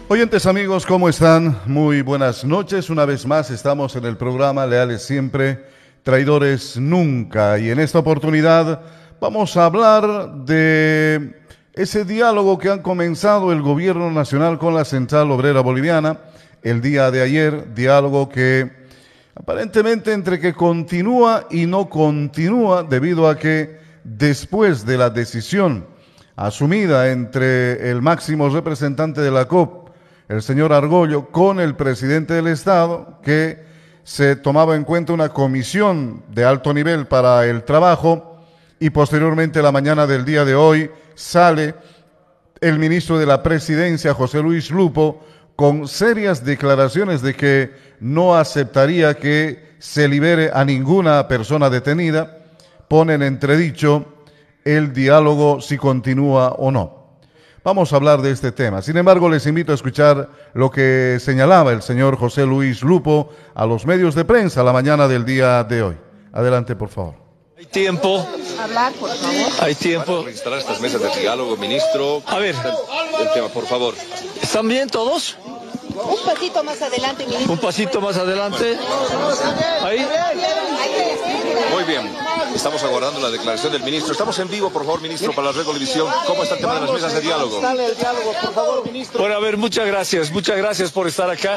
Oyentes amigos, ¿cómo están? Muy buenas noches. Una vez más estamos en el programa Leales Siempre, Traidores Nunca. Y en esta oportunidad vamos a hablar de ese diálogo que han comenzado el Gobierno Nacional con la Central Obrera Boliviana el día de ayer. Diálogo que aparentemente entre que continúa y no continúa debido a que después de la decisión asumida entre el máximo representante de la COP, el señor Argollo, con el presidente del Estado, que se tomaba en cuenta una comisión de alto nivel para el trabajo, y posteriormente la mañana del día de hoy sale el ministro de la Presidencia, José Luis Lupo, con serias declaraciones de que no aceptaría que se libere a ninguna persona detenida. Pone en entredicho el diálogo si continúa o no. Vamos a hablar de este tema. Sin embargo, les invito a escuchar lo que señalaba el señor José Luis Lupo a los medios de prensa la mañana del día de hoy. Adelante, por favor. Hay tiempo. Hablar, por favor. Hay tiempo. Para instalar estas mesas de diálogo, ministro. A ver. El tema, por favor. ¿Están bien todos? Un pasito más adelante, ministro. Un pasito más adelante. Ahí. Muy bien. Estamos aguardando la declaración del ministro. Estamos en vivo, por favor, ministro, para la Red Televisión. ¿Cómo está el tema de las mesas de diálogo? Bueno, a ver, muchas gracias por estar acá.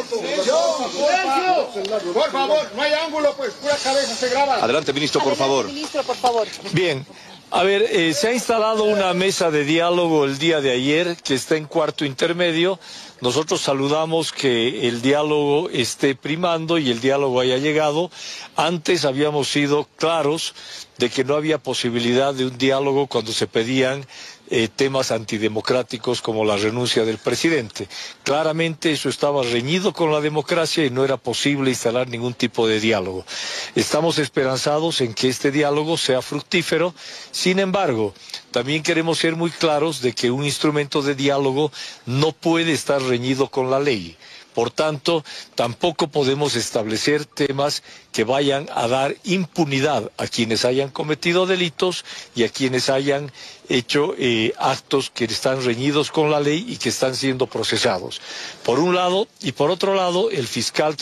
Por favor, no hay ángulo, pues, pura cabeza se graba. Adelante, ministro, por favor. Ministro, por favor. Bien. A ver, se ha instalado una mesa de diálogo el día de ayer que está en cuarto intermedio. Nosotros saludamos que el diálogo esté primando y el diálogo haya llegado. Antes habíamos sido claros de que no había posibilidad de un diálogo cuando se pedían temas antidemocráticos como la renuncia del presidente. Claramente eso estaba reñido con la democracia y no era posible instalar ningún tipo de diálogo. Estamos esperanzados en que este diálogo sea fructífero. Sin embargo, también queremos ser muy claros de que un instrumento de diálogo no puede estar reñido con la ley. Por tanto, tampoco podemos establecer temas que vayan a dar impunidad a quienes hayan cometido delitos y a quienes hayan hecho actos que están reñidos con la ley y que están siendo procesados. Por un lado, y por otro lado, el fiscal